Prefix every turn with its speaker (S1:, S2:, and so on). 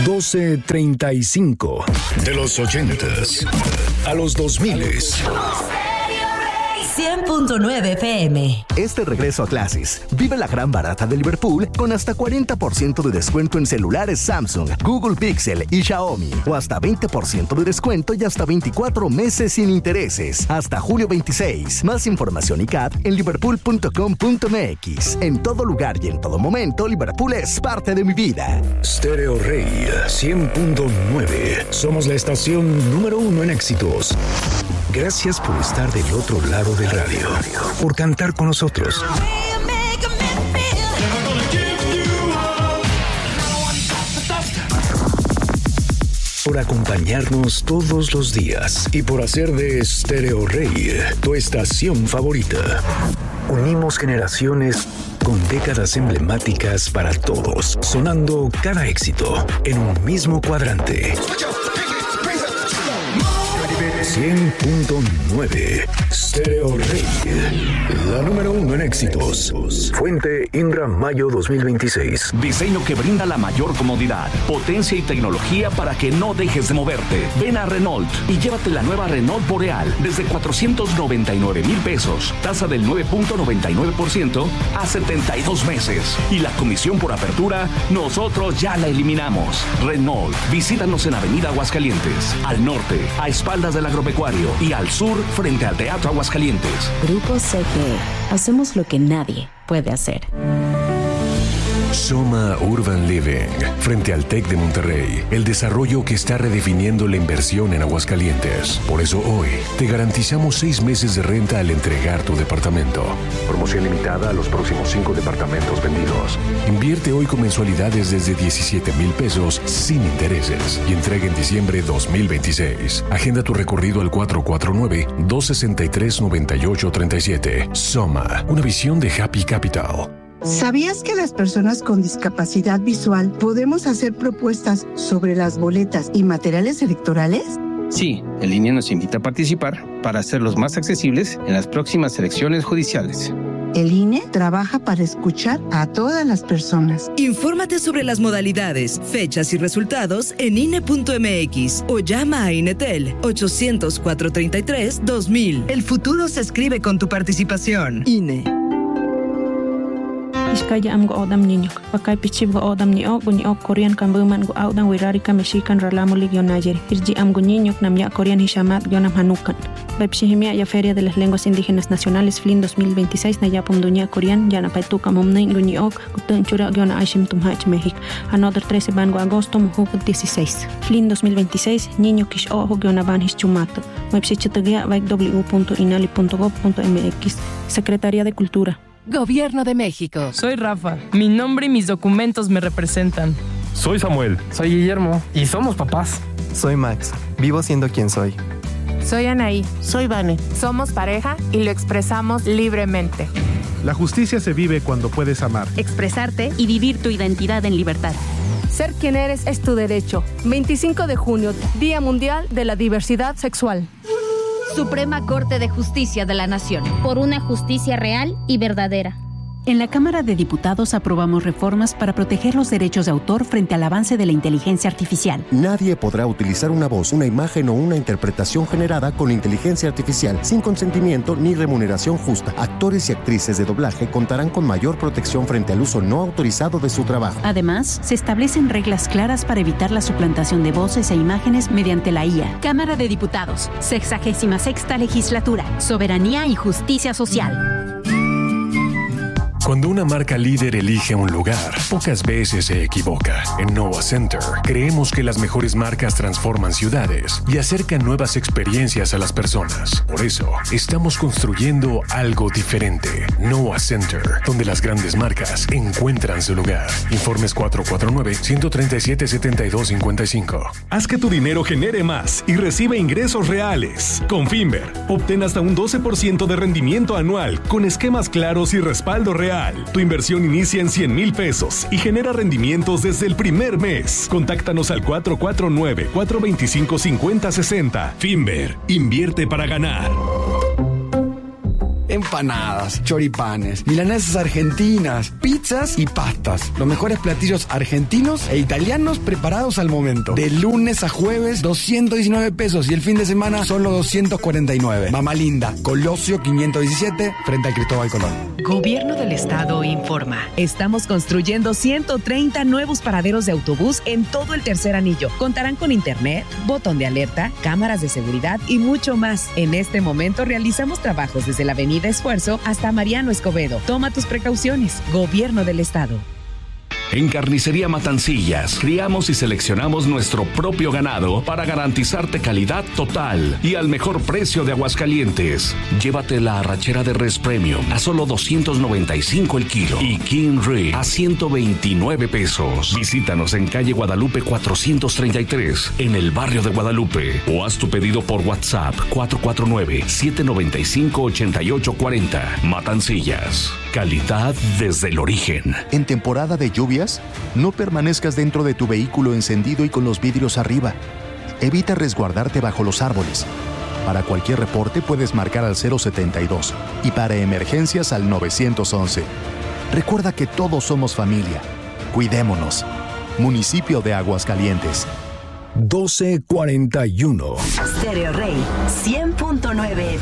S1: 12:35. De los 80s a los 2000s.
S2: 100.9 FM.
S3: Este regreso a clases, vive la gran barata de Liverpool con hasta 40% de descuento en celulares Samsung, Google Pixel y Xiaomi. O hasta 20% de descuento y hasta 24 meses sin intereses. Hasta julio 26. Más información y CAT en liverpool.com.mx. En todo lugar y en todo momento, Liverpool es parte de mi vida.
S1: Stereo Rey 100.9. Somos la estación número 1 en éxitos. Gracias por estar del otro lado del radio, por cantar con nosotros, por acompañarnos todos los días y por hacer de Stereo Rey tu estación favorita. Unimos generaciones con décadas emblemáticas para todos, sonando cada éxito en un mismo cuadrante. 100.9 Stereo Rey, la número 1 en éxitos. Fuente Indra Mayo 2026.
S4: Diseño que brinda la mayor comodidad, potencia y tecnología para que no dejes de moverte. Ven a Renault y llévate la nueva Renault Boreal desde 499,000 pesos. Tasa del 9.99% a 72 meses. Y la comisión por apertura, nosotros ya la eliminamos. Renault, visítanos en Avenida Aguascalientes. Al norte, a espaldas del agropecuario, y al sur, frente al Teatro Aguascalientes.
S5: Grupo CG. Hacemos lo que nadie puede hacer.
S6: Soma Urban Living, frente al TEC de Monterrey, el desarrollo que está redefiniendo la inversión en Aguascalientes. Por eso hoy te garantizamos 6 meses de renta al entregar tu departamento. Promoción limitada a los próximos 5 departamentos vendidos. Invierte hoy con mensualidades desde 17,000 pesos sin intereses y entrega en diciembre 2026. Agenda tu recorrido al 449-263-9837. Soma, una visión de Happy Capital.
S7: ¿Sabías que las personas con discapacidad visual podemos hacer propuestas sobre las boletas y materiales electorales?
S8: Sí, el INE nos invita a participar para hacerlos más accesibles en las próximas elecciones judiciales.
S7: El INE trabaja para escuchar a todas las personas.
S2: Infórmate sobre las modalidades, fechas y resultados en INE.mx o llama a INETEL 800-433-2000. El futuro se escribe con tu participación. INE.
S9: Iskaya am go odam niñok, pakay pichib go odam niok, Korean kambuman go audan wirarika mexican ralamulig yonayer. Irji am go niñok nam ya Korean hishamat yonam hanukan. Bepshihimia ya Feria de las Lenguas Indígenas Nacionales FLIN 2026 na yapum dunya Korean yana paituka momnain go niok, gutun chura yona aishim tumhach México. Another 13 bango agosto mujuk 16. FLIN 2026 niño kish ojo yona ban hischumato. Website www.inali.gov.mx. Secretaría de Cultura.
S10: Gobierno de México.
S11: Soy Rafa. Mi nombre y mis documentos me representan.
S12: Soy Samuel.
S13: Soy Guillermo. Y somos papás.
S14: Soy Max. Vivo siendo quien soy.
S15: Soy Anaí.
S16: Soy Vane.
S15: Somos pareja y lo expresamos libremente.
S17: La justicia se vive cuando puedes amar,
S18: expresarte y vivir tu identidad en libertad.
S19: Ser quien eres es tu derecho. 25 de junio, Día Mundial de la Diversidad Sexual.
S20: Suprema Corte de Justicia de la Nación.
S4: Por una justicia real y verdadera.
S18: En la Cámara de Diputados aprobamos reformas para proteger los derechos de autor frente al avance de la inteligencia artificial.
S7: Nadie podrá utilizar una voz, una imagen o una interpretación generada con inteligencia artificial sin consentimiento ni remuneración justa. Actores y actrices de doblaje contarán con mayor protección frente al uso no autorizado de su trabajo.
S18: Además, se establecen reglas claras para evitar la suplantación de voces e imágenes mediante la IA.
S12: Cámara de Diputados, 66ª Legislatura, Soberanía y Justicia Social.
S6: Cuando una marca líder elige un lugar, pocas veces se equivoca. En Noah Center, creemos que las mejores marcas transforman ciudades y acercan nuevas experiencias a las personas. Por eso, estamos construyendo algo diferente. Noah Center, donde las grandes marcas encuentran su lugar. Informes 449-137-7255.
S5: Haz que tu dinero genere más y recibe ingresos reales. Con Finver, obtén hasta un 12% de rendimiento anual con esquemas claros y respaldo real. Tu inversión inicia en 100,000 pesos y genera rendimientos desde el primer mes. Contáctanos al 449-425-5060. Finver, invierte para ganar.
S16: empanadas, choripanes, milanesas argentinas, pizzas y pastas. Los mejores platillos argentinos e italianos preparados al momento. De lunes a jueves, 219 pesos y el fin de semana solo 249. Mamá Linda, Colosio 517, frente a Cristóbal Colón.
S21: Gobierno del Estado informa. Estamos construyendo 130 nuevos paraderos de autobús en todo el tercer anillo. Contarán con internet, botón de alerta, cámaras de seguridad y mucho más. En este momento realizamos trabajos desde la Avenida Esfuerzo hasta Mariano Escobedo. Toma tus precauciones. Gobierno del Estado.
S4: En Carnicería Matancillas, criamos y seleccionamos nuestro propio ganado para garantizarte calidad total y al mejor precio de Aguascalientes. Llévate la arrachera de res premium a solo 295 el kilo y King Rib a 129 pesos. Visítanos en calle Guadalupe 433, en el barrio de Guadalupe, o haz tu pedido por WhatsApp 449-795-8840. Matancillas, calidad desde el origen.
S22: En temporada de lluvias, no permanezcas dentro de tu vehículo encendido y con los vidrios arriba. Evita resguardarte bajo los árboles. Para cualquier reporte puedes marcar al 072 y para emergencias al 911. Recuerda que todos somos familia. Cuidémonos. Municipio de Aguascalientes.
S1: 1241.
S23: Stereo Rey 100.9